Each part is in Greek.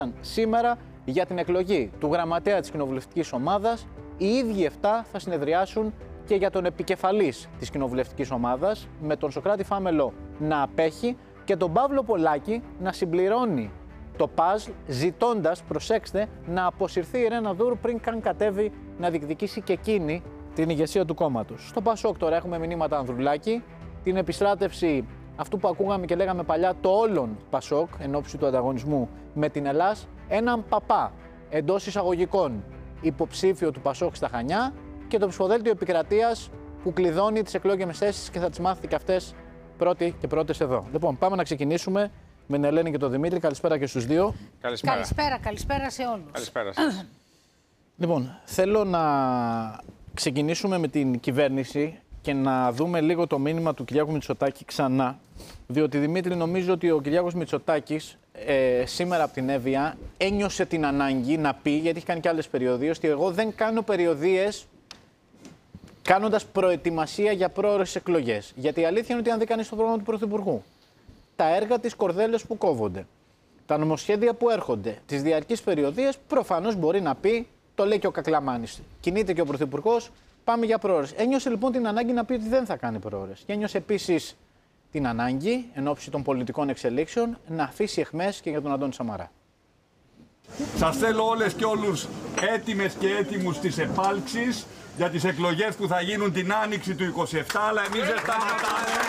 Σήμερα για την εκλογή του γραμματέα της κοινοβουλευτικής ομάδας, οι ίδιοι 7 θα συνεδριάσουν και για τον επικεφαλής της κοινοβουλευτικής ομάδας, με τον Σωκράτη Φάμελο να απέχει και τον Παύλο Πολάκη να συμπληρώνει το παζλ, ζητώντας, προσέξτε, να αποσυρθεί η Ιρένα Δούρου πριν καν κατέβει να διεκδικήσει και εκείνη την ηγεσία του κόμματος. Στο Πασόκ τώρα έχουμε μηνύματα Ανδρουλάκη, την επιστράτευση αυτού που ακούγαμε και λέγαμε παλιά, το όλον Πασόκ εν ώψη του ανταγωνισμού με την Ελλάς, έναν παπά εντός εισαγωγικών υποψήφιο του Πασόκ στα Χανιά και το ψηφοδέλτιο επικρατείας που κλειδώνει τις εκλόγιμες θέσεις και θα τις μάθετε και αυτές πρώτες εδώ. Λοιπόν, πάμε να ξεκινήσουμε με την Ελένη και τον Δημήτρη. Καλησπέρα και στους δύο. Καλησπέρα σε όλους. Καλησπέρα σας. Λοιπόν, θέλω να ξεκινήσουμε με την κυβέρνηση και να δούμε λίγο το μήνυμα του Κυριάκου Μητσοτάκη ξανά. Διότι, Δημήτρη, νομίζω ότι ο Κυριάκος Μητσοτάκης σήμερα από την Εύβοια ένιωσε την ανάγκη να πει, γιατί έχει κάνει και άλλες περιοδίες, ότι εγώ δεν κάνω περιοδίες κάνοντας προετοιμασία για πρόωρες εκλογές. Γιατί η αλήθεια είναι ότι αν δεν κάνεις το πρόγραμμα του Πρωθυπουργού, τα έργα της κορδέλες που κόβονται, τα νομοσχέδια που έρχονται, τις διαρκείς περιοδίες, προφανώς μπορεί να πει, το λέει και ο Κακλαμάνης, κινείται και ο Πρωθυπουργός, πάμε για πρόωρες. Ένιωσε λοιπόν την ανάγκη να πει ότι δεν θα κάνει πρόωρες. Και ένιωσε επίσης την ανάγκη, εν ώψη των πολιτικών εξελίξεων, να αφήσει εχμές και για τον Αντώνη Σαμαρά. Σας θέλω όλες και όλους έτοιμες και έτοιμους στις επάλξεις για τις εκλογές που θα γίνουν την Άνοιξη του 27, αλλά εμείς δεν σταματάμε.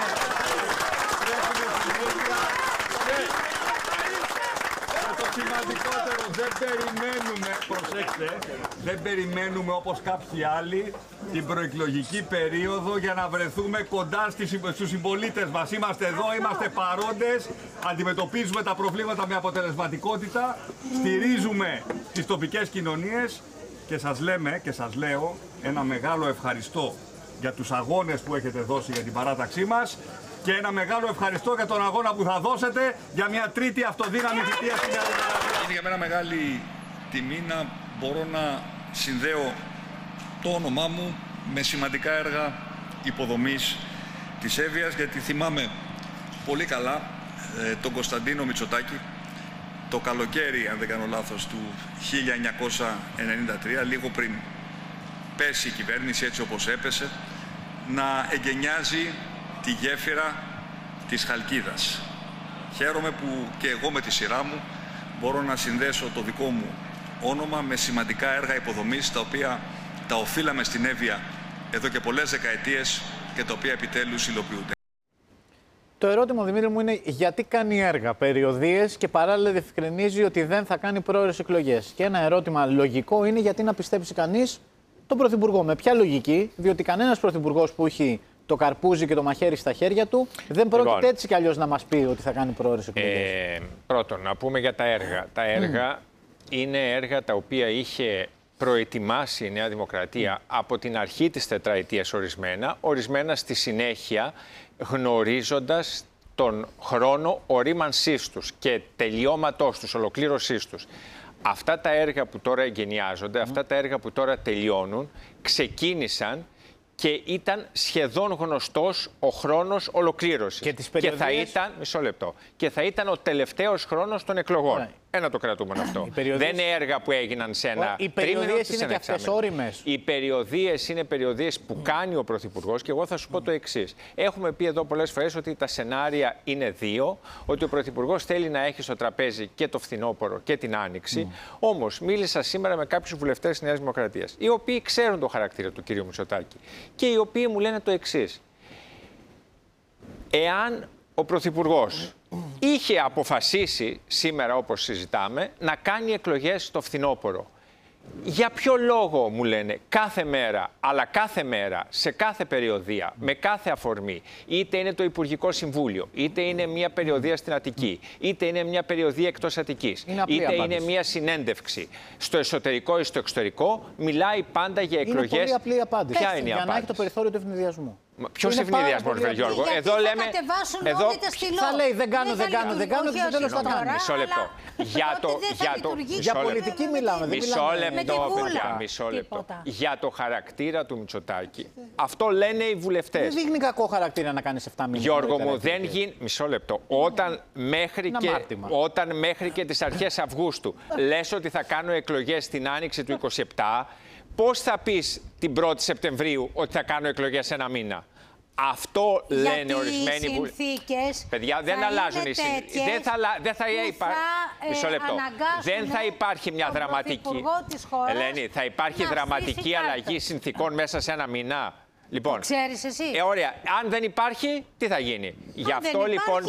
Το σημαντικότερο, δεν περιμένουμε, προσέξτε, δεν περιμένουμε όπως κάποιοι άλλοι την προεκλογική περίοδο για να βρεθούμε κοντά στους συμπολίτες μας. Είμαστε εδώ, είμαστε παρόντες, αντιμετωπίζουμε τα προβλήματα με αποτελεσματικότητα, στηρίζουμε τις τοπικές κοινωνίες και σας λέμε και σας λέω ένα μεγάλο ευχαριστώ για τους αγώνες που έχετε δώσει για την παράταξή μας και ένα μεγάλο ευχαριστώ για τον αγώνα που θα δώσετε για μια τρίτη αυτοδύναμη θητεία στην Δημοκρατία. Είναι για μένα μεγάλη τιμή να μπορώ να συνδέω το όνομά μου με σημαντικά έργα υποδομής της Εύβοιας, γιατί θυμάμαι πολύ καλά τον Κωνσταντίνο Μητσοτάκη το καλοκαίρι, αν δεν κάνω λάθος, του 1993, λίγο πριν πέσει η κυβέρνηση έτσι όπως έπεσε, να εγκαινιάζει τη γέφυρα της Χαλκίδας. Χαίρομαι που και εγώ με τη σειρά μου μπορώ να συνδέσω το δικό μου όνομα με σημαντικά έργα υποδομής, τα οποία τα οφείλαμε στην Εύβοια εδώ και πολλές δεκαετίες και τα οποία επιτέλους υλοποιούνται. Το ερώτημα, Δημήτρη μου, είναι γιατί κάνει έργα, περιοδίες και παράλληλα διευκρινίζει ότι δεν θα κάνει πρόωρες εκλογές. Και ένα ερώτημα λογικό είναι γιατί να πιστέψει κανείς τον Πρωθυπουργό. Με ποια λογική, διότι κανένας Πρωθυπουργός που έχει το καρπούζι και το μαχαίρι στα χέρια του δεν πρόκειται έτσι κι αλλιώς να μας πει ότι θα κάνει πρόωρες εκλογές. Πρώτον, να πούμε για τα έργα. Τα έργα είναι έργα τα οποία είχε προετοιμάσει η Νέα Δημοκρατία από την αρχή της τετραετίας ορισμένα στη συνέχεια, γνωρίζοντας τον χρόνο ορίμανσής τους και τελειώματός τους, ολοκλήρωσής τους. Αυτά τα έργα που τώρα εγκαινιάζονται, αυτά τα έργα που τώρα τελειώνουν, ξεκίνησαν και ήταν σχεδόν γνωστός ο χρόνος ολοκλήρωσης. Και τις περιοδίες... θα ήταν, μισό λεπτό, και θα ήταν ο τελευταίος χρόνος των εκλογών. Ένα το κρατούμενο αυτό. περιοδίες... Δεν είναι έργα που έγιναν σε ένα οι περιοδίες είναι και αυτές όριμες. Οι περιοδίες είναι περιοδίες που κάνει ο Πρωθυπουργός και εγώ θα σου πω το εξής. Έχουμε πει εδώ πολλές φορές ότι τα σενάρια είναι δύο, ότι ο Πρωθυπουργός θέλει να έχει στο τραπέζι και το φθινόπωρο και την Άνοιξη. Όμως μίλησα σήμερα με κάποιους βουλευτές της Νέας Δημοκρατίας, οι οποίοι ξέρουν το χαρακτήρα του κ. Μητσοτάκη και οι οποίοι μου λένε το εξής. Εάν ο Πρωθυπουργός είχε αποφασίσει σήμερα, όπως συζητάμε, να κάνει εκλογές στο φθινόπωρο, για ποιο λόγο, μου λένε, κάθε μέρα, αλλά κάθε μέρα, σε κάθε περιοδία, με κάθε αφορμή, είτε είναι το Υπουργικό Συμβούλιο, είτε είναι μια περιοδία στην Αττική, είτε είναι μια περιοδία εκτός Αττικής, είτε είναι μια συνέντευξη στο εσωτερικό ή στο εξωτερικό, μιλάει πάντα για εκλογές. Είναι πολύ απλή απάντηση. Ποια είναι η απάντηση? Για να έχει το περιθώριο του ευνηδιασμού. Ποιος ευνηδιασμός, βρε Γιώργο? Εδώ λέμε. Θα λέει δεν κάνω και στο τέλος θα κάνει. Μισό λεπτό. Για πολιτική μιλάμε. Μισό λεπτό. Για το χαρακτήρα του Μητσοτάκη. Αυτό λένε οι βουλευτές. Δεν δείχνει κακό χαρακτήρα να κάνεις 7 μήνες. Γιώργο μου, δεν γίνει. Μισό λεπτό. Όταν μέχρι και τις αρχές Αυγούστου λες ότι θα κάνω εκλογές στην Άνοιξη του 27, πώς θα πεις την 1η Σεπτεμβρίου ότι θα κάνω εκλογές ένα μήνα? Αυτό λένε ορισμένοι βουλευτές. Παιδιά, δεν αλλάζουν οι συνθήκες. Δεν θα υπάρχει. Μισό λεπτό. Δεν θα υπάρχει μια δραματική. Ελένη, θα υπάρχει δραματική αλλαγή συνθήκων μέσα σε ένα μήνα. Λοιπόν, ξέρεις εσύ. Ωραία. Αν δεν υπάρχει, τι θα γίνει? Γι' αυτό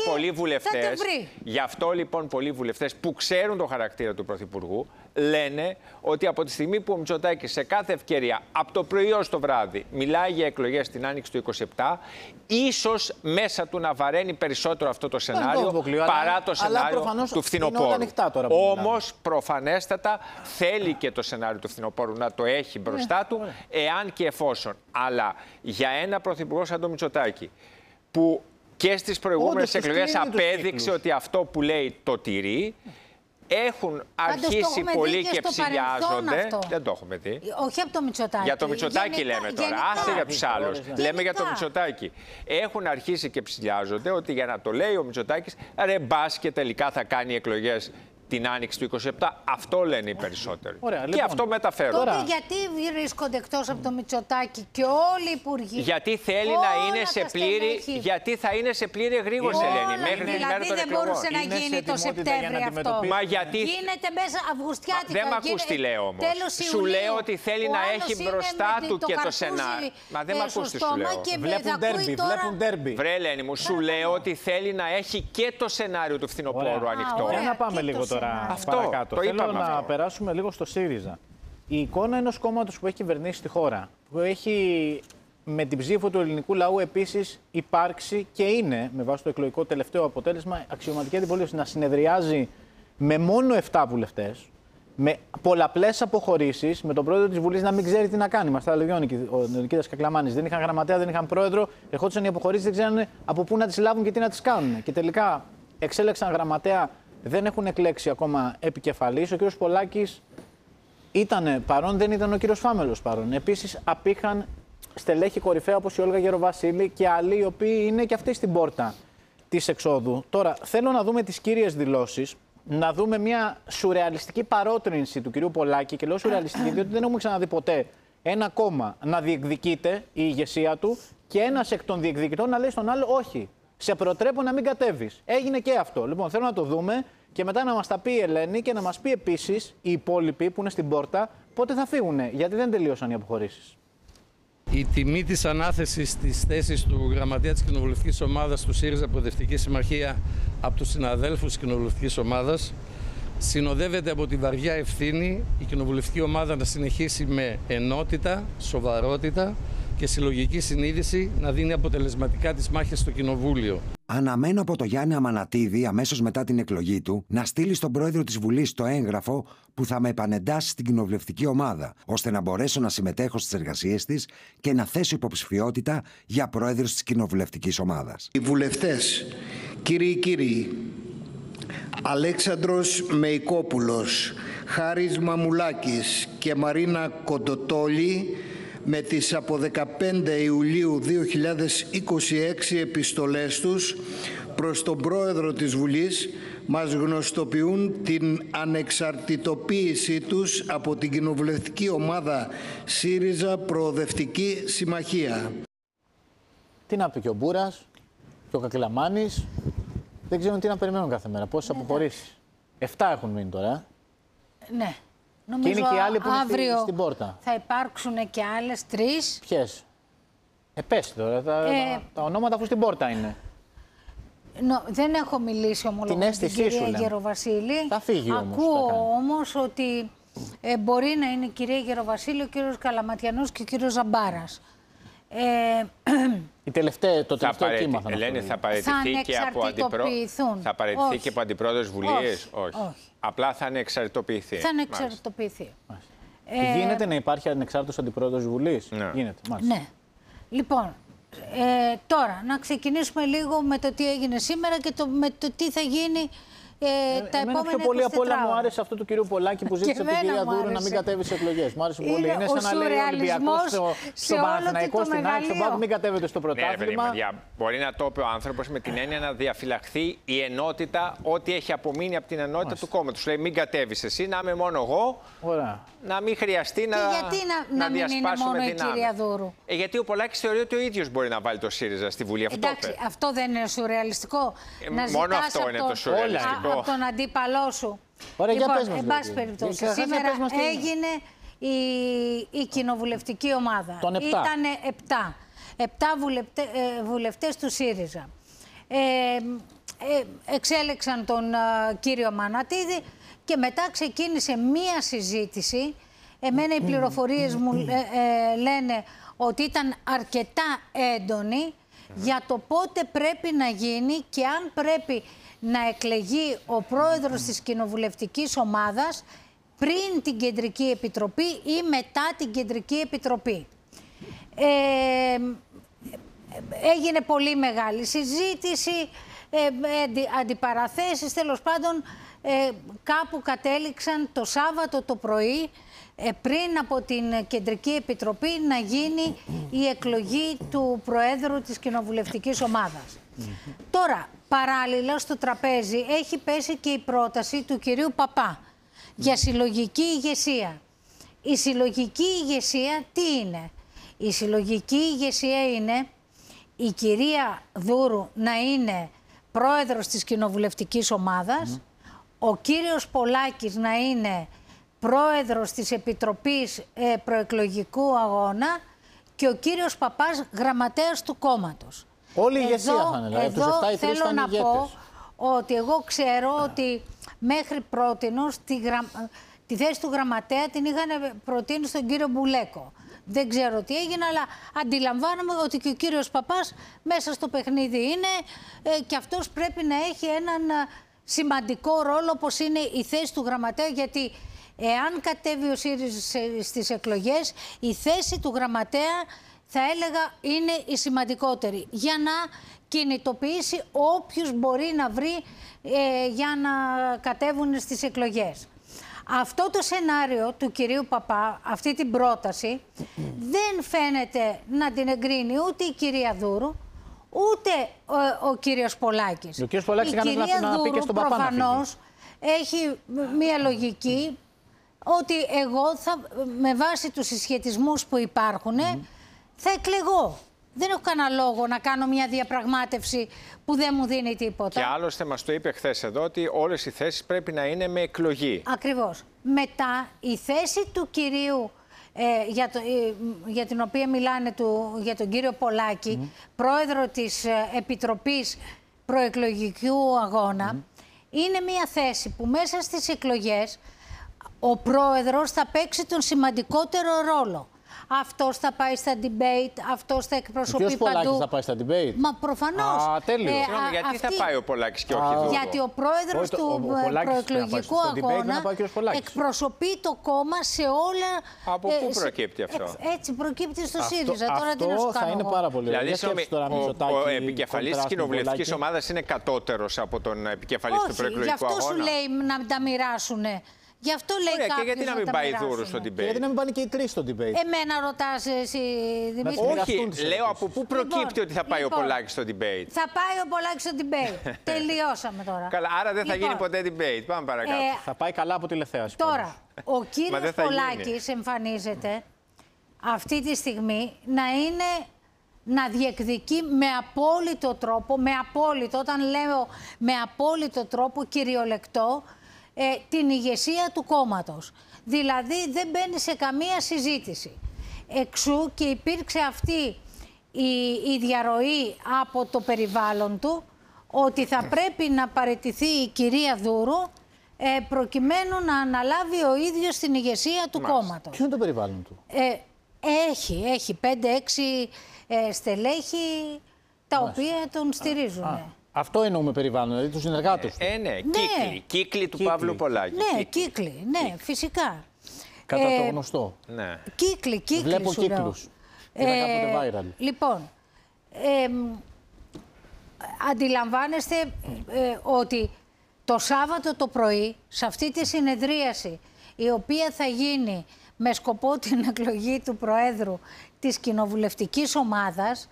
λοιπόν πολλοί βουλευτές που ξέρουν το χαρακτήρα του Πρωθυπουργού λένε ότι από τη στιγμή που ο Μητσοτάκης σε κάθε ευκαιρία, από το πρωί ως το βράδυ, μιλάει για εκλογές στην Άνοιξη του 27, ίσως μέσα του να βαραίνει περισσότερο αυτό το σενάριο παρά το σενάριο του φθινοπόρου. Όμως, προφανέστατα, θέλει και το σενάριο του φθινοπόρου να το έχει μπροστά του, εάν και εφόσον. Αλλά για ένα πρωθυπουργό σαν τον Μητσοτάκη, που και στις προηγούμενες εκλογές απέδειξε ότι αυτό που λέει το τηρεί, έχουν αρχίσει πολλοί και ψηλιάζονται. Δεν το έχουμε δει. Όχι από το Μητσοτάκη. Για το Μητσοτάκη λέμε τώρα. Άσε για τους άλλους. Λέμε για το Μητσοτάκη. Έχουν αρχίσει και ψηλιάζονται ότι για να το λέει ο Μητσοτάκης, ρε μπας και τελικά θα κάνει εκλογές την Άνοιξη του 27. Αυτό λένε οι περισσότεροι. Ωραία, και λοιπόν, αυτό μεταφέρουν. Τότε γιατί βρίσκονται εκτός από το Μητσοτάκη και όλοι οι υπουργοί? Γιατί θέλει να είναι σε πλήρη. Γιατί θα είναι σε πλήρη εγρήγορση, Ελένη, μέχρι την ημέρα των εκλογών. Δηλαδή δεν μπορούσε να γίνει το Σεπτέμβριο αυτό. Μα γιατί. Γίνεται μέσα Αυγουστιάτικα. Δεν με ακούς τι λέω όμως. Σου λέω ότι θέλει να έχει μπροστά του και το σενάριο. Μα δεν με ακούς τι σου λέω. Βλέπουν ντέρμπι. Βρε, Ελένη μου, σου λέω ότι θέλει να έχει και το σενάριο του φθινοπόρου ανοιχτό. Για να πάμε λίγο τώρα παρακάτω. Θέλω να περάσουμε λίγο στο ΣΥΡΙΖΑ. Η εικόνα ενός κόμματος που έχει κυβερνήσει τη χώρα, που έχει με την ψήφο του ελληνικού λαού επίσης υπάρξει και είναι, με βάση το εκλογικό τελευταίο αποτέλεσμα, αξιωματική αντιπολίτευση, να συνεδριάζει με μόνο 7 βουλευτές, με πολλαπλές αποχωρήσεις, με τον πρόεδρο της Βουλής να μην ξέρει τι να κάνει. Μας τα λέει ο Νικήτας Κακλαμάνης. Δεν είχαν γραμματέα, δεν είχαν πρόεδρο, ερχόντουσαν οι αποχωρήσεις, δεν ξέρανε από πού να τις λάβουν και τι να τις κάνουν. Και τελικά εξέλεξαν γραμματέα. Δεν έχουν εκλέξει ακόμα επικεφαλής. Ο κύριος Πολάκης ήταν παρόν, δεν ήταν ο κύριος Φάμελος παρόν. Επίσης, απήχαν στελέχη κορυφαία όπως η Όλγα Γεροβασίλη και άλλοι, οι οποίοι είναι και αυτοί στην πόρτα της εξόδου. Τώρα, θέλω να δούμε τις κύριες δηλώσεις, να δούμε μια σουρεαλιστική παρότρινση του κυρίου Πολάκη. Και λέω σουρεαλιστική, διότι δεν έχουμε ξαναδεί ποτέ ένα κόμμα να διεκδικείται η ηγεσία του και ένας εκ των διεκδικητών να λέει στον άλλο όχι. Σε προτρέπω να μην κατέβεις. Έγινε και αυτό. Λοιπόν, θέλω να το δούμε και μετά να μας τα πει η Ελένη και να μας πει επίσης οι υπόλοιποι που είναι στην πόρτα πότε θα φύγουν, γιατί δεν τελείωσαν οι αποχωρήσεις. Η τιμή της ανάθεσης της θέσης του γραμματέα της κοινοβουλευτικής ομάδας του ΣΥΡΙΖΑ Προοδευτική Συμμαχία από τους συναδέλφους της κοινοβουλευτικής ομάδας συνοδεύεται από τη βαριά ευθύνη η κοινοβουλευτική ομάδα να συνεχίσει με ενότητα, σοβαρότητα και συλλογική συνείδηση να δίνει αποτελεσματικά τις μάχες στο Κοινοβούλιο. Αναμένω από το Γιάννη Αμανατίδη αμέσως μετά την εκλογή του να στείλει στον πρόεδρο της Βουλής το έγγραφο που θα με επανεντάσει στην κοινοβουλευτική ομάδα, ώστε να μπορέσω να συμμετέχω στις εργασίες της και να θέσω υποψηφιότητα για πρόεδρος της κοινοβουλευτικής ομάδας. Οι βουλευτές, κύριοι, Αλέξανδρος Μεϊκόπουλος, Χάρης Μαμουλάκης και Μαρίνα Κοντοτόλη με τις από 15 Ιουλίου 2026 επιστολές τους προς τον Πρόεδρο της Βουλής μας γνωστοποιούν την ανεξαρτητοποίησή τους από την κοινοβουλευτική ομάδα ΣΥΡΙΖΑ Προοδευτική Συμμαχία. Τι να πει και ο Μπούρας και ο Κακλαμάνης, δεν ξέρουν τι να περιμένουν κάθε μέρα. Πόσες αποχωρήσεις. 7 έχουν μείνει τώρα. Ναι. Νομίζω και είναι και οι άλλοι που αύριο είναι στην πόρτα. Θα υπάρξουν και άλλες 3. Ποιες? Πες τώρα, τα ονόματα αφού στην πόρτα είναι. Δεν έχω μιλήσει ομολογώ με την κυρία Γεροβασίλη. Θα φύγει όμως. Ακούω όμως ότι μπορεί να είναι η κυρία Γεροβασίλη, ο κύριος Καλαματιανός και ο κύριος Ζαμπάρας. Το τελευταίο κύμα θα Ελένη, θα παραιτηθεί και από αντιπρόεδρος Βουλής. Όχι. Απλά θα ανεξαρτητοποιηθεί. Θα ανεξαρτητοποιηθεί. Γίνεται να υπάρχει ανεξάρτητος αντιπρόεδρος Βουλής. Ναι. Γίνεται. Ναι. Λοιπόν, Τώρα, να ξεκινήσουμε λίγο με το τι έγινε σήμερα και με το τι θα γίνει τα επόμενα 24 πιο πολύ απ' όλα μου ώρα. άρεσε αυτό του κυρίου Πολάκη που ζήτησε από την κυρία Δούρου να μην κατέβει σε εκλογές. Μου άρεσε πολύ. Είναι σαν να λέει ο Ολυμπιακός στον Παναθηναϊκό στην ΑΕΚ, στον ΠΑΟΚ, μην κατέβετε στο πρωτάθλημα. Ναι, μπορεί να το πει ο άνθρωπος με την έννοια να διαφυλαχθεί η ενότητα, ό,τι έχει απομείνει από την ενότητα του κόμματος. Λέει μην κατέβεις εσύ, να είμαι μόνο εγώ. Ωραία. Να μην χρειαστεί να να μην είναι μόνο η κυρία Δούρου. Γιατί ο Πολάκης θεωρεί ότι ο ίδιος μπορεί να βάλει το ΣΥΡΙΖΑ στη Βουλή. Εντάξει, αυτό δεν είναι σουρεαλιστικό. Μόνο αυτό είναι το σουρεαλιστικό. Από τον αντίπαλό σου. Ωραία, λοιπόν, για πες μας, εν πάση περιπτώσει, σήμερα έγινε η κοινοβουλευτική ομάδα. Των 7. Ήτανε 7 βουλευτές του ΣΥΡΙΖΑ. Εξέλεξαν τον κύριο Αμανατίδη και μετά ξεκίνησε μία συζήτηση. Εμένα οι πληροφορίες μου λένε ότι ήταν αρκετά έντονη για το πότε πρέπει να γίνει και αν πρέπει να εκλεγεί ο πρόεδρος της κοινοβουλευτικής ομάδας πριν την Κεντρική Επιτροπή ή μετά την Κεντρική Επιτροπή. Έγινε πολύ μεγάλη συζήτηση, αντιπαραθέσεις, τέλος πάντων κάπου κατέληξαν το Σάββατο το πρωί πριν από την Κεντρική Επιτροπή να γίνει η εκλογή του Προέδρου της κοινοβουλευτικής ομάδας. Τώρα, παράλληλα στο τραπέζι έχει πέσει και η πρόταση του κυρίου Παπά για συλλογική ηγεσία. Η συλλογική ηγεσία τι είναι? Η συλλογική ηγεσία είναι η κυρία Δούρου να είναι πρόεδρος της κοινοβουλευτικής ομάδας, ο κύριος Πολάκης να είναι πρόεδρος της Επιτροπής Προεκλογικού Αγώνα και ο κύριος Παπάς γραμματέας του κόμματος. Όλη η ηγεσία θα είναι, δηλαδή τους 7 ή 3 θέλω να πω ότι εγώ ξέρω ότι μέχρι πρότινος τη θέση του γραμματέα την είχαν προτείνει στον κύριο Μπουλέκο. Δεν ξέρω τι έγινε, αλλά αντιλαμβάνομαι ότι και ο κύριος Παπάς μέσα στο παιχνίδι είναι και αυτός πρέπει να έχει έναν σημαντικό ρόλο όπως είναι η θέση του γραμματέα, γιατί εάν κατέβει ο ΣΥΡΙΖΑ στις εκλογές, η θέση του γραμματέα θα έλεγα είναι η σημαντικότερη για να κινητοποιήσει όποιους μπορεί να βρει για να κατέβουν στις εκλογές. Αυτό το σενάριο του κυρίου Παπά, αυτή την πρόταση, δεν φαίνεται να την εγκρίνει ούτε η κυρία Δούρου, ούτε ο κύριος Πολάκης. Ο κύριος Πολάκης η κυρία Δούρου προφανώς έχει μία λογική ότι εγώ με βάση τους συσχετισμούς που υπάρχουν θα εκλεγώ. Δεν έχω κανένα λόγο να κάνω μια διαπραγμάτευση που δεν μου δίνει τίποτα. Και άλλωστε μας το είπε χθες εδώ ότι όλες οι θέσεις πρέπει να είναι με εκλογή. Ακριβώς. Μετά η θέση του κυρίου για την οποία μιλάνε για τον κύριο Πολάκη, πρόεδρο της Επιτροπής Προεκλογικού Αγώνα, είναι μια θέση που μέσα στις εκλογές ο πρόεδρος θα παίξει τον σημαντικότερο ρόλο. Αυτός θα πάει στα debate, αυτός θα εκπροσωπεί παντού. Ο κ. Πολάκης θα πάει στα debate. Μα προφανώς. Τέλειο. Γιατί θα πάει ο Πολάκης και όχι Δούρου? Γιατί ο πρόεδρος του προεκλογικού αγώνα εκπροσωπεί το κόμμα σε όλα. Από πού προκύπτει αυτό? Έτσι προκύπτει στο ΣΥΡΙΖΑ. Τώρα τι να σου Αυτό κάνω θα είναι πάρα πολύ ωραίο. Δηλαδή, ο επικεφαλής της κοινοβουλευτικής ομάδας είναι κατώτερος από τον επικεφαλής του προεκλογικού αγώνα. Γι' αυτό σου λέει να τα μοιράσουνε. Γι' αυτό λέει κάποιος. Και γιατί να μην πάει Δούρου στο debate? Γιατί να μην πάνε και οι τρεις στο debate? Εμένα ρωτάς εσύ, Δημήτρη? Όχι, λέω από πού προκύπτει ότι θα πάει ο Πολάκης στο debate. Θα πάει ο Πολάκης στο debate. Τελειώσαμε τώρα. Καλά, άρα δεν θα γίνει ποτέ debate. Πάμε παρακάτω. Θα πάει καλά από τηλεθέαση. Τώρα, ο κύριος Πολάκης εμφανίζεται αυτή τη στιγμή να διεκδικεί με απόλυτο τρόπο, όταν λέω με απόλυτο τρόπο, κυριολεκτό, την ηγεσία του κόμματος. Δηλαδή δεν μπαίνει σε καμία συζήτηση. Εξού και υπήρξε αυτή η διαρροή από το περιβάλλον του ότι θα πρέπει να παραιτηθεί η κυρία Δούρου προκειμένου να αναλάβει ο ίδιος την ηγεσία του κόμματος. Ποιο είναι το περιβάλλον του? Έχει 5-6 στελέχη τα οποία τον στηρίζουν. Αυτό εννοούμε περιβάλλον, δηλαδή τους συνεργάτες του. Ναι, κύκλοι του Παύλου Πολάκη. Ναι, κύκλοι, ναι, φυσικά. Κατά το γνωστό. Ναι. Κύκλοι. Βλέπω κύκλους. Είδα κάποτε viral. Λοιπόν, αντιλαμβάνεστε ότι το Σάββατο το πρωί, σε αυτή τη συνεδρίαση, η οποία θα γίνει με σκοπό την εκλογή του Προέδρου της κοινοβουλευτικής ομάδας,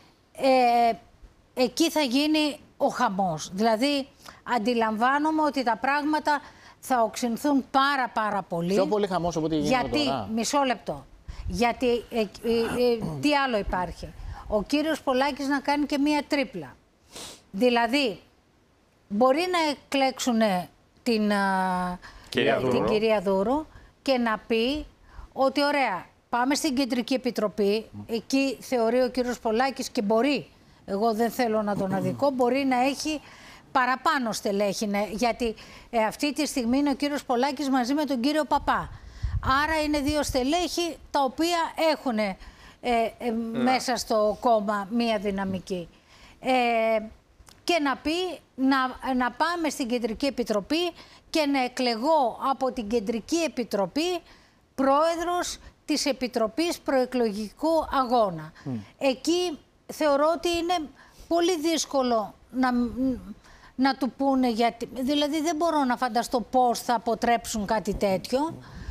εκεί θα γίνει ο χαμός. Δηλαδή, αντιλαμβάνομαι ότι τα πράγματα θα οξυνθούν πάρα πολύ. Πιο πολύ χαμός από ό,τι γίνεται τώρα. Γιατί, μισό λεπτό, γιατί τι άλλο υπάρχει. Ο κύριος Πολάκης να κάνει και μία τρίπλα. Δηλαδή, μπορεί να εκλέξουν την κυρία Δούρου και να πει ότι ωραία, πάμε στην Κεντρική Επιτροπή, εκεί θεωρεί ο κύριος Πολάκης και μπορεί, εγώ δεν θέλω να τον αδικώ, μπορεί να έχει παραπάνω στελέχη, γιατί αυτή τη στιγμή είναι ο κύριος Πολάκης μαζί με τον κύριο Παπά. Άρα είναι δύο στελέχη τα οποία έχουν μέσα στο κόμμα μία δυναμική. Και να πει να πάμε στην Κεντρική Επιτροπή και να εκλεγώ από την Κεντρική Επιτροπή πρόεδρος της Επιτροπής Προεκλογικού Αγώνα. Εκεί θεωρώ ότι είναι πολύ δύσκολο να του πούνε, γιατί, δηλαδή δεν μπορώ να φανταστώ πώς θα αποτρέψουν κάτι τέτοιο.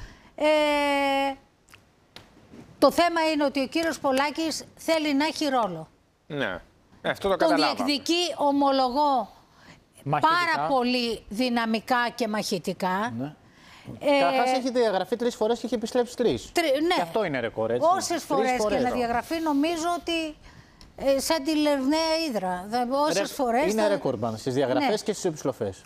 Το θέμα είναι ότι ο κύριος Πολάκης θέλει να έχει ρόλο. Ναι, αυτό το τον καταλάβαμε. διεκδικεί, ομολογώ, μαχητικά. Πάρα πολύ δυναμικά και μαχητικά. Ναι. Καταρχάς έχει διαγραφεί 3 φορές και έχει επιστρέψει 3. Ναι. Και αυτό είναι ρεκόρ, έτσι. Όσες φορές και να διαγραφεί, νομίζω ότι σαν τη Λερναία Ύδρα. Όσες φορές είναι ρεκόρ πάνω στις διαγραφές και στις επιστροφές.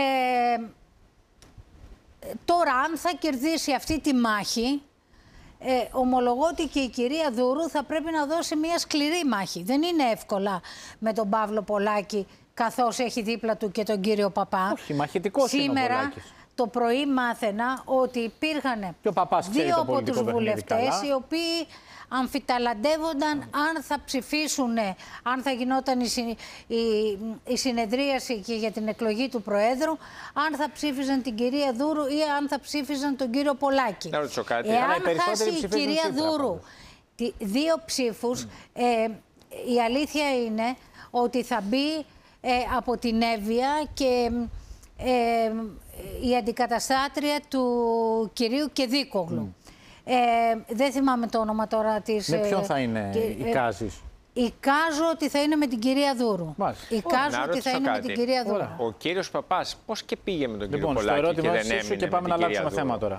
Τώρα, αν θα κερδίσει αυτή τη μάχη, ομολογώ ότι και η κυρία Δούρου θα πρέπει να δώσει μια σκληρή μάχη. Δεν είναι εύκολα με τον Παύλο Πολάκη, καθώς έχει δίπλα του και τον κύριο Παπά. Όχι, μαχητικός είναι ο Πολάκης. Το πρωί μάθαινα ότι υπήρχαν δύο από τους βουλευτές οι οποίοι αμφιταλαντεύονταν αν θα ψηφίσουν, αν θα γινόταν η συνεδρίαση και για την εκλογή του Προέδρου, αν θα ψήφιζαν την κυρία Δούρου ή αν θα ψήφιζαν τον κύριο Πολάκη. Να ρωτήσω κάτι. Εάν χάσει η κυρία Δούρου 2 ψήφους, η αλήθεια είναι ότι θα μπει από την Εύβοια και η αντικαταστάτρια του κυρίου Κεδίκογλου. Δεν θυμάμαι το όνομα τώρα της... Με ποιον θα είναι η Κάζης? Εικάζω ότι θα είναι με την κυρία Δούρου. Εικάζω ότι θα είναι με την κυρία Δούρου. Ο κύριος Παπάς πώς και πήγε με τον κύριο Πολάκη και δεν έμεινε και πάμε να αλλάξουμε θέμα τώρα.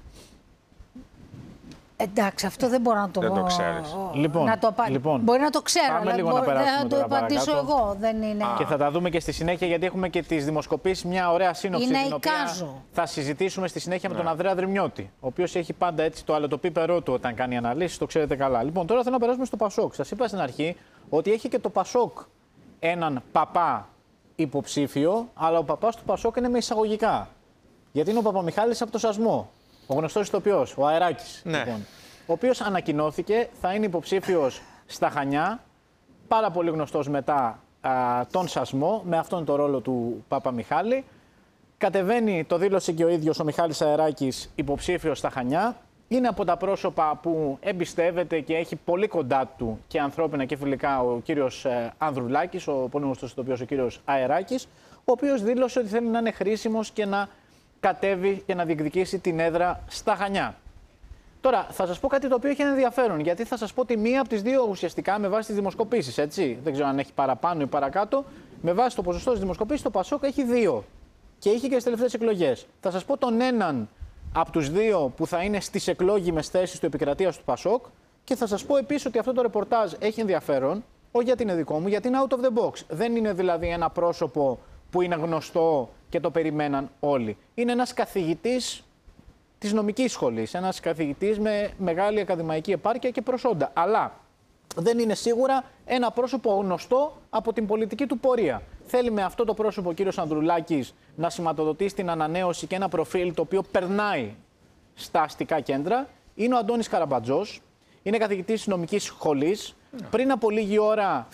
Εντάξει, αυτό δεν μπορώ να το πω. Δεν το ξέρεις. Λοιπόν, μπορεί να το ξέρω, αλλά λίγο δεν θα το απαντήσω εγώ. Δεν είναι... Και θα τα δούμε και στη συνέχεια, γιατί έχουμε και τις δημοσκοπήσεις, μια ωραία σύνοψη, την οποία θα συζητήσουμε στη συνέχεια με τον Ανδρέα Δρυμιώτη, ο οποίος έχει πάντα έτσι το αλωτοπίπερό του όταν κάνει αναλύσεις, το ξέρετε καλά. Λοιπόν, τώρα θέλω να περάσουμε στο Πασόκ. Σας είπα στην αρχή ότι έχει και το Πασόκ έναν παπά υποψήφιο, αλλά ο παπάς του Πασόκ είναι με εισαγωγικά. Γιατί είναι ο Παπαμιχάλης από το Σασμό. Ο γνωστός ηθοποιός, ο Αεράκης, λοιπόν, ο οποίος ανακοινώθηκε, θα είναι υποψήφιος στα Χανιά, πάρα πολύ γνωστός μετά τον Σασμό, με αυτόν τον ρόλο του Παπαμιχάλη. Κατεβαίνει, το δήλωσε και ο ίδιος ο Μιχάλης Αεράκης, υποψήφιος στα Χανιά. Είναι από τα πρόσωπα που εμπιστεύεται και έχει πολύ κοντά του και ανθρώπινα και φιλικά ο κύριος Ανδρουλάκης, ο πολύ γνωστός ηθοποιός ο κύριος Αεράκης, ο οποίος δήλωσε ότι θέλει να είναι χρήσιμος και να κατέβει και να διεκδικήσει την έδρα στα Χανιά. Τώρα, θα σας πω κάτι το οποίο έχει ενδιαφέρον, γιατί θα σας πω τη μία από τις δύο ουσιαστικά με βάση τις δημοσκοπήσεις, έτσι. Δεν ξέρω αν έχει παραπάνω ή παρακάτω. Με βάση το ποσοστό της δημοσκοπήσης, το Πασόκ έχει 2. Και είχε και στις τελευταίες εκλογές. Θα σας πω τον έναν από τους 2 που θα είναι στις εκλόγιμες θέσεις του επικρατείας του Πασόκ. Και θα σας πω επίσης ότι αυτό το ρεπορτάζ έχει ενδιαφέρον, όχι γιατί είναι δικό μου, γιατί είναι out of the box. Δεν είναι δηλαδή ένα πρόσωπο που είναι γνωστό και το περιμέναν όλοι. Είναι ένας καθηγητής της νομικής σχολής, ένας καθηγητής με μεγάλη ακαδημαϊκή επάρκεια και προσόντα. Αλλά δεν είναι σίγουρα ένα πρόσωπο γνωστό από την πολιτική του πορεία. Θέλει με αυτό το πρόσωπο ο κύριος Ανδρουλάκης να σηματοδοτήσει την ανανέωση και ένα προφίλ το οποίο περνάει στα αστικά κέντρα. Είναι ο Αντώνης Καραμπατζός, είναι καθηγητής της νομικής σχολής. Πριν από λίγη ώρα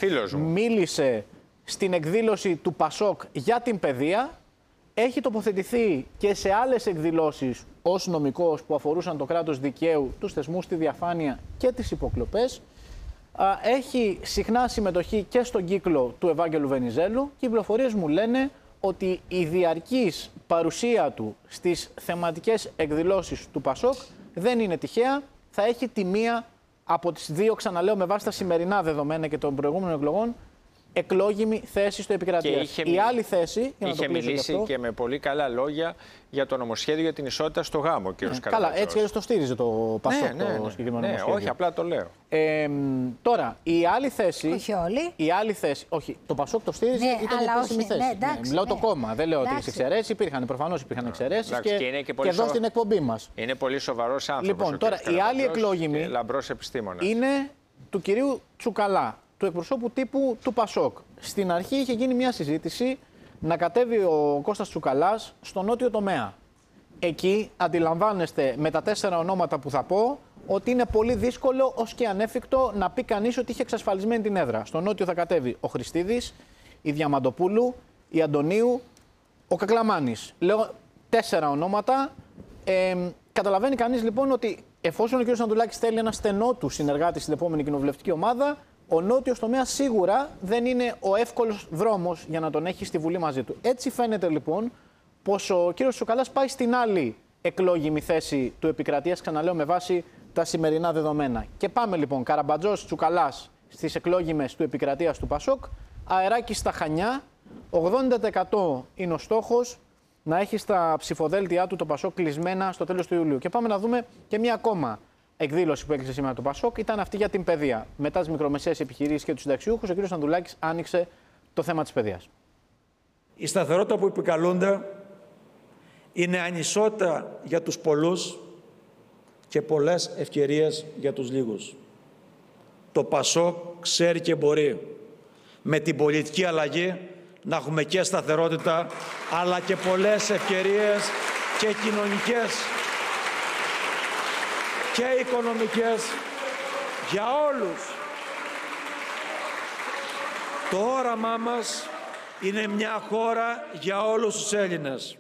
μίλησε στην εκδήλωση του Πασόκ για την παιδεία. Έχει τοποθετηθεί και σε άλλες εκδηλώσεις ως νομικός που αφορούσαν το κράτος δικαίου, τους θεσμούς, τη διαφάνεια και τις υποκλοπές. έχει συχνά συμμετοχή και στον κύκλο του Ευάγγελου Βενιζέλου και οι πληροφορίες μου λένε ότι η διαρκής παρουσία του στις θεματικές εκδηλώσεις του ΠΑΣΟΚ δεν είναι τυχαία, θα έχει τη μία από τις δύο, ξαναλέω με βάση τα σημερινά δεδομένα και των προηγούμενων εκλογών, εκλόγιμη θέση στο επικρατείας. Η άλλη θέση, για να είχε το κλείσω μιλήσει και με πολύ καλά λόγια για το νομοσχέδιο για την ισότητα στο γάμο, ο κ. Καραμπατζός. Καλά, έτσι το στήριζε το ΠΑΣΟΚ το συγκεκριμένο νομοσχέδιο. Όχι, απλά το λέω. Τώρα, η άλλη θέση. Όχι όλοι. Η άλλη θέση. Όχι, το ΠΑΣΟΚ το στήριζε, ήταν η επίσημη θέση. Μιλάω το κόμμα. Δεν λέω ότι έχει εξαιρέσει. Προφανώς υπήρχαν εξαιρέσεις και εδώ στην εκπομπή μας. Είναι πολύ σοβαρός άνθρωπος. Λοιπόν, τώρα η άλλη εκλόγιμη λαμπρός επιστήμονας. Είναι του κυρίου Τσουκαλά, του εκπροσώπου τύπου του ΠΑΣΟΚ. Στην αρχή είχε γίνει μια συζήτηση να κατέβει ο Κώστας Τσουκαλάς στο νότιο τομέα. Εκεί αντιλαμβάνεστε με τα 4 ονόματα που θα πω ότι είναι πολύ δύσκολο ως και ανέφικτο να πει κανείς ότι είχε εξασφαλισμένη την έδρα. Στο νότιο θα κατέβει ο Χριστίδης, η Διαμαντοπούλου, η Αντωνίου, ο Κακλαμάνης. Λέω 4 ονόματα. Καταλαβαίνει κανείς λοιπόν ότι εφόσον ο κ. Ανδρουλάκης θέλει ένα στενό του συνεργάτη στην επόμενη κοινοβουλευτική ομάδα, ο νότιος τομέας σίγουρα δεν είναι ο εύκολος δρόμος για να τον έχει στη Βουλή μαζί του. Έτσι φαίνεται λοιπόν πως ο κ. Τσουκαλάς πάει στην άλλη εκλόγιμη θέση του επικρατείας, ξαναλέω με βάση τα σημερινά δεδομένα. Και πάμε λοιπόν, Καραμπατζός, Τσουκαλάς στις εκλόγιμες του επικρατείας του ΠΑΣΟΚ, Αεράκης στα Χανιά, 80% είναι ο στόχος να έχει στα ψηφοδέλτια του το ΠΑΣΟΚ κλεισμένα στο τέλος του Ιουλίου. Και πάμε να δούμε και μια ακόμα εκδήλωση που έκλεισε σήμερα το ΠΑΣΟΚ, ήταν αυτή για την παιδεία. Μετά τις μικρομεσαίες επιχειρήσεις και τους συνταξιούχους, ο κ. Ανδρουλάκης άνοιξε το θέμα της παιδείας. Η σταθερότητα που επικαλούνται είναι ανισότητα για τους πολλούς και πολλές ευκαιρίες για τους λίγους. Το ΠΑΣΟΚ ξέρει και μπορεί με την πολιτική αλλαγή να έχουμε και σταθερότητα, αλλά και πολλές ευκαιρίες και κοινωνικές και οικονομικές για όλους. Το όραμά μας είναι μια χώρα για όλους τους Έλληνες.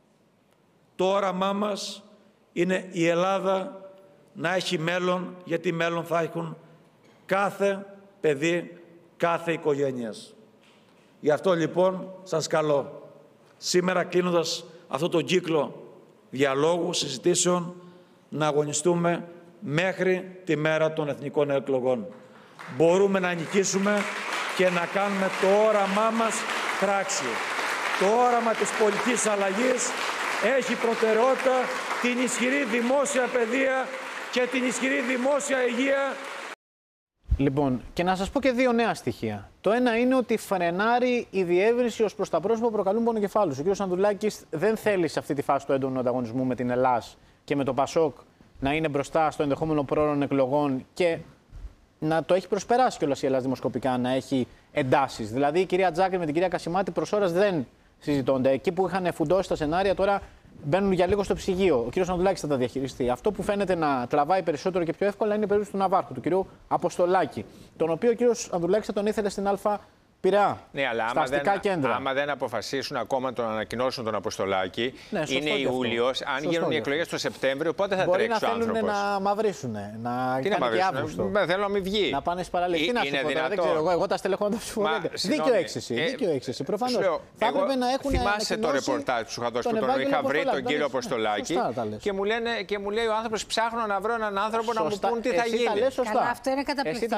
Το όραμά μας είναι η Ελλάδα να έχει μέλλον, γιατί μέλλον θα έχουν κάθε παιδί, κάθε οικογένειας. Γι' αυτό λοιπόν σας καλώ, σήμερα κλείνοντας αυτό το κύκλο διαλόγου, συζητήσεων, να αγωνιστούμε μέχρι τη μέρα των εθνικών εκλογών. Μπορούμε να νικήσουμε και να κάνουμε το όραμά μας πράξη. Το όραμα της πολιτικής αλλαγής έχει προτεραιότητα την ισχυρή δημόσια παιδεία και την ισχυρή δημόσια υγεία. Λοιπόν, και να σας πω και δύο νέα στοιχεία. Το ένα είναι ότι φρενάρει η διεύρυνση ως προς τα πρόσωπα που προκαλούν πονοκεφάλους. Ο κ. Ανδρουλάκης δεν θέλει σε αυτή τη φάση του έντονου ανταγωνισμού με την ΕΛΑΣ και με το ΠΑΣΟΚ να είναι μπροστά στο ενδεχόμενο πρόωρων εκλογών και να το έχει προσπεράσει κιόλας η ΕΛΑΣ δημοσκοπικά, να έχει εντάσεις. Δηλαδή η κυρία Τζάκρη με την κυρία Κασιμάτη προς ώρας δεν συζητώνται. Εκεί που είχαν φουντώσει τα σενάρια τώρα μπαίνουν για λίγο στο ψυγείο. Ο κ. Ανδρουλάκης θα τα διαχειριστεί. Αυτό που φαίνεται να τραβάει περισσότερο και πιο εύκολα είναι η περίπτωση του Ναβάρχου, του κ. Αποστολάκη, τον οποίο ο κ. Ανδρουλάκης θα τον ήθελε στην Α Πειραιά. Ναι, αλλά άμα δεν αποφασίσουν ακόμα να τον ανακοινώσουν τον Αποστολάκη, ναι, είναι Ιούλιος. Αν γίνουν οι εκλογές το Σεπτέμβριο, πότε θα τρέξει ο άνθρωπος? Μπορεί να θέλουν να μαυρίσουν, να κάνει και Αύγουστο. Θέλω να μην βγει. Να πάνε στις παραλίες. Τι να σου πω, δεν ξέρω εγώ τα στελεχώντα ψηφοδέλτια. Δίκιο έξεση, προφανώς. Θα έπρεπε να έχουν. Θυμάσαι το ρεπορτάζ που σου είχα δώσει, που τον είχα βρει τον κύριο Αποστολάκη και μου λέει ο άνθρωπος, ψάχνω να βρω έναν άνθρωπο να μου πούν τι θα γίνει. Αυτό είναι καταπληκτικό.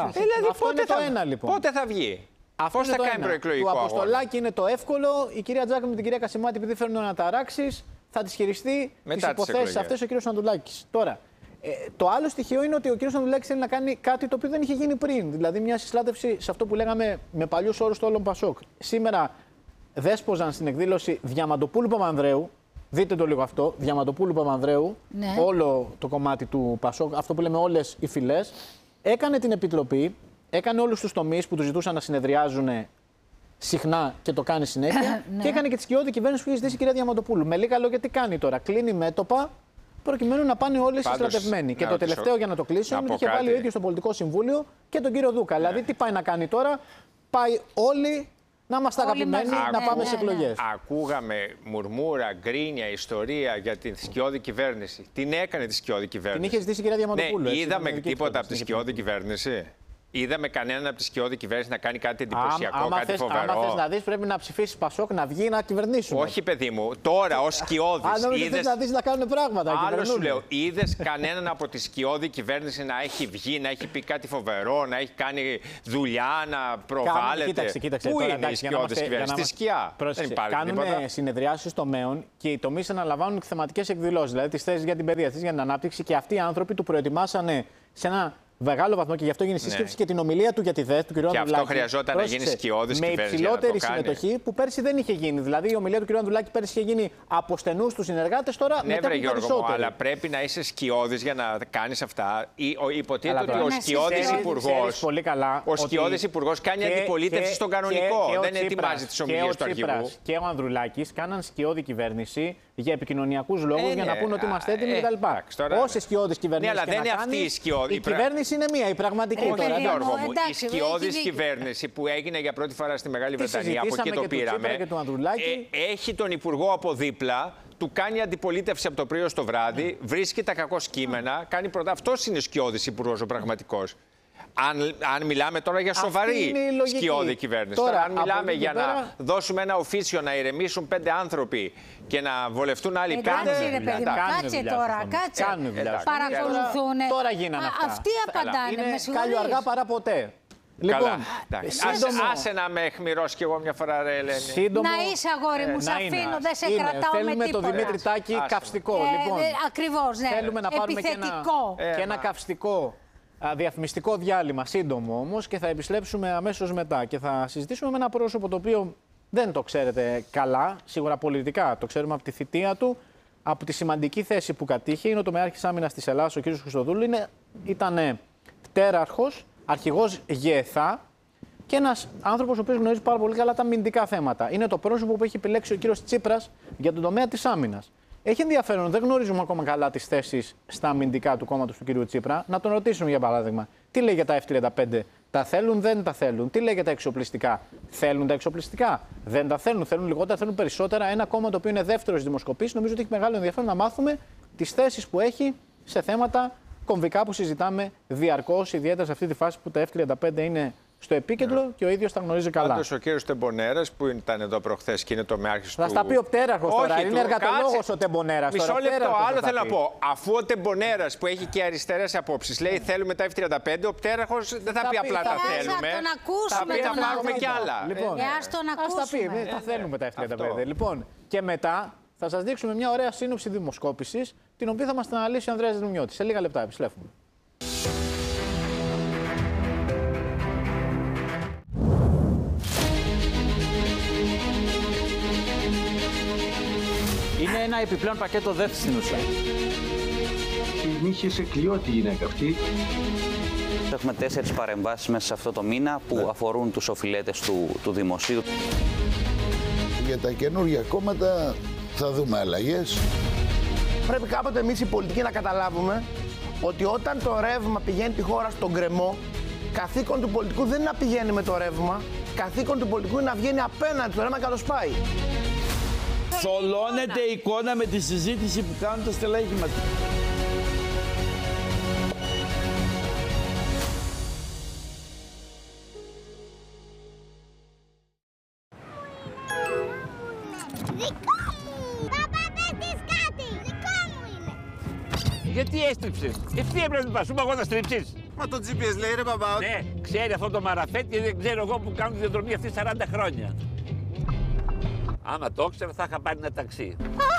Δηλαδή πότε θα βγει? Πώς θα κάνει προεκλογικό αγώνα? Το Αποστολάκη είναι το εύκολο. Η κυρία Τζάκρη με την κυρία Κασιμάτη, επειδή φέρνουν αναταράξεις, θα τις χειριστεί τις υποθέσεις αυτές ο κύριος Ανδρουλάκης. Τώρα, το άλλο στοιχείο είναι ότι ο κύριος Ανδρουλάκης θέλει να κάνει κάτι το οποίο δεν είχε γίνει πριν. Δηλαδή, μια συσλάτευση σε αυτό που λέγαμε με παλιούς όρους του όλων ΠΑΣΟΚ. Σήμερα δέσποζαν στην εκδήλωση Διαμαντοπούλου Παπανδρέου. Δείτε το λίγο αυτό. Διαμαντοπούλου Παπανδρέου, ναι. Όλο το κομμάτι του ΠΑΣΟΚ, αυτό που λέμε όλες οι φυλές, έκανε την επιτροπή. Έκανε όλους τους τομείς που του ζητούσαν να συνεδριάζουν συχνά και το κάνει συνέχεια. Ναι. Και έκανε και τη σκιώδη κυβέρνηση που είχε ζητήσει η κυρία Διαμαντοπούλου. Με λίγα λόγια, τι κάνει τώρα? Κλείνει μέτωπα προκειμένου να πάνε όλοι οι στρατευμένοι. Και το τελευταίο για να το κλείσω είναι ότι είχε βάλει ο ίδιος στο Πολιτικό Συμβούλιο και τον κύριο Δούκα. Ναι. Δηλαδή, τι πάει να κάνει τώρα? Πάει όλοι να είμαστε αγαπημένοι, να πάμε σε εκλογές. Ακούγαμε μουρμούρα, γκρίνια, ιστορία για την σκιώδη κυβέρνηση. Την έκανε τη σκιώδη κυβέρνηση. Την είχε ζητήσει η κυρία Διαμαντοπούλου. Ναι, είδαμε τίποτα από τη σκιώδη κυβέρνηση. Είδαμε κανέναν από τη σκιώδη κυβέρνηση να κάνει κάτι εντυπωσιακό, κάτι φοβερό. Αν θες να δεις, πρέπει να ψηφίσεις Πασόκ, να βγει να κυβερνήσουμε. Όχι, παιδί μου, τώρα ως σκιώδης. Αν θες να δεις να κάνουν πράγματα. Άλλο σου λέω, είδες κανέναν από τη σκιώδη κυβέρνηση να έχει βγει, να έχει πει κάτι φοβερό, να έχει κάνει δουλειά, να προβάλλεται? Κοίταξε. Πού τώρα, είναι η σκιώδη κυβέρνηση? Στη σκιά. Κάνουν συνεδριάσεις τομέων και οι τομείς αναλαμβάνουν θεματικές εκδηλώσεις. Δηλαδή τις θέσεις για την παιδεία, τις για την ανάπτυξη, και αυτοί οι άνθρωποι του προετοιμάσανε σε ένα μεγάλο βαθμό, και γι' αυτό γίνει σύσκεψη, και την ομιλία του για τη ΔΕΘ, του κ. Ανδρουλάκη. Και αυτό χρειαζόταν να γίνει σκιώδης κυβέρνηση. Με υψηλότερη συμμετοχή που πέρσι δεν είχε γίνει. Δηλαδή η ομιλία του κ. Ανδρουλάκη πέρσι είχε γίνει από στενούς του συνεργάτες, τώρα μετά από περισσότερο. Αλλά πρέπει να είσαι σκιώδης για να κάνεις αυτά. Υποτίθεται ότι ο σκιώδης υπουργός. Ο σκιώδης υπουργός κάνει αντιπολίτευση στον κανονικό. Δεν ετοιμάζει τις ομιλίες του αρχηγού. Και ο Ανδρουλάκης κάναν σκιώδη κυβέρνηση για επικοινωνιακούς λόγους, για να πούνε ότι είμαστε έτοιμοι κτλ. Όσες σκιώδεις κυβερνήσεις. Ναι, αλλά δεν είναι αυτή η σκιώδη. Η κυβέρνηση είναι μία, η πραγματική. Η σκιώδης κυβέρνηση που έγινε για πρώτη φορά στη Μεγάλη Βρετανία, από εκεί το πήραμε, έχει τον υπουργό από δίπλα, του κάνει αντιπολίτευση από το πρωί ως το βράδυ, βρίσκει τα κακό κείμενα, κάνει πρώτα. Αυτός είναι σκιώδης υπουργός ο πραγματικός. Αν μιλάμε τώρα για σοβαρή σκιώδη κυβέρνηση. Τώρα, αν μιλάμε για να δώσουμε ένα οφίσιο, να ηρεμήσουν 5 άνθρωποι και να βολευτούν άλλοι 5. Κάτσε τώρα, κάτσε. Παρακολουθούν. Τώρα γίνανε αυτά. Αυτοί απαντάνε. Κάλλιο αργά παρά ποτέ. Λοιπόν, άσε να με αιχμηρώσει κι εγώ μια φορά, ρε Ελένη. Να είσαι, αγόρι μου, σε αφήνω, δεν σε κρατάω με θέλουμε τίποτα. το Δημήτρη Τάκη καυστικό. Ακριβώς, ναι. Θέλουμε να πάρουμε και ένα καυστικό διαφημιστικό διάλειμμα, σύντομο όμως, και θα επιστρέψουμε αμέσως μετά. Και θα συζητήσουμε με ένα πρόσωπο το οποίο δεν το ξέρετε καλά, σίγουρα πολιτικά. Το ξέρουμε από τη θητεία του, από τη σημαντική θέση που κατήχε. Είναι ο τομεάρχης άμυνας της Ελλάδας, ο κ. Χριστοδούλου. Ήταν τέραρχος, αρχηγός ΓΕΘΑ και ένας άνθρωπος ο οποίος γνωρίζει πάρα πολύ καλά τα αμυντικά θέματα. Είναι το πρόσωπο που έχει επιλέξει ο κ. Τσίπρας για τον τομέα της άμυνας. Έχει ενδιαφέρον, δεν γνωρίζουμε ακόμα καλά τις θέσεις στα αμυντικά του κόμματος του κ. Τσίπρα. Να τον ρωτήσουμε για παράδειγμα, τι λέει για τα F-35, τα θέλουν, δεν τα θέλουν. Τι λέει για τα εξοπλιστικά, θέλουν τα εξοπλιστικά, δεν τα θέλουν, θέλουν λιγότερα, θέλουν περισσότερα. Ένα κόμμα το οποίο είναι δεύτερο στις δημοσκοπήσεις, νομίζω ότι έχει μεγάλο ενδιαφέρον να μάθουμε τις θέσεις που έχει σε θέματα κομβικά που συζητάμε διαρκώς, ιδιαίτερα σε αυτή τη φάση που τα F-35 είναι στο επίκεντρο και ο ίδιος τα γνωρίζει καλά. Πάντως ο κύριος Τεμπονέρας που ήταν εδώ προχθές και είναι το μεάρχης του. Θα στα πει ο πτέραρχος τώρα, είναι εργατολόγος ο Τεμπονέρας. Μισό λεπτό, άλλο θέλω να πω. Αφού ο Τεμπονέρας που έχει και αριστερές απόψεις λέει θέλουμε τα F-35, ο πτέραρχος δεν θα πει απλά τα θέλουμε. Θα πει θα πάρουμε κι άλλα. Λοιπόν, ας τα πει, τα θέλουμε τα F-35. Λοιπόν, και μετά θα σας δείξουμε μια ωραία σύνοψη δημοσκόπησης, την οποία θα μας την αναλύσει ο Ανδρέας Δρουμιώτης. Σε λίγα λεπτά επιστρέφουμε. Είναι ένα επιπλέον πακέτο ΔΕΘ στην ουσία. Την είχε σε κλειό τη γυναίκα αυτή. Έχουμε 4 παρεμβάσεις μέσα σε αυτό το μήνα που αφορούν τους οφειλέτες του δημοσίου. Για τα καινούργια κόμματα θα δούμε αλλαγές. Πρέπει κάποτε εμείς οι πολιτικοί να καταλάβουμε ότι όταν το ρεύμα πηγαίνει τη χώρα στον γκρεμό, καθήκον του πολιτικού δεν είναι να πηγαίνει με το ρεύμα, καθήκον του πολιτικού είναι να βγαίνει απέναντι στο ρεύμα και να το σπάει. Θολώνεται η εικόνα με τη συζήτηση που κάνουν τα στελέχη μας. Γιατί έστριψες? Ευθύ έπρεπε να πασούμε εγώ να στριψείς. Μα το GPS λέει ρε μπαμπά. Ναι, ξέρει αυτό το μαραφέτ και δεν ξέρω εγώ που κάνω τη διαδρομή αυτή 40 χρόνια. Άμα το ήξερα θα είχα πάρει ένα ταξί.